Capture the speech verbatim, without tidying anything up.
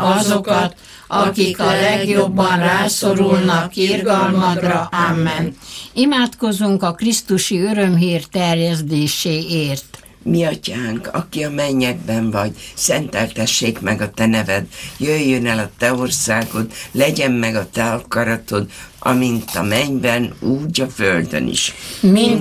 azokat, akik a legjobban rászorulnak irgalmadra. Amen. Imádkozunk a krisztusi örömhír terjesztéséért. Mi atyánk, aki a mennyekben vagy, szenteltessék meg a te neved, jöjjön el a te országod, legyen meg a te akaratod, amint a mennyben, úgy a földön is. Minden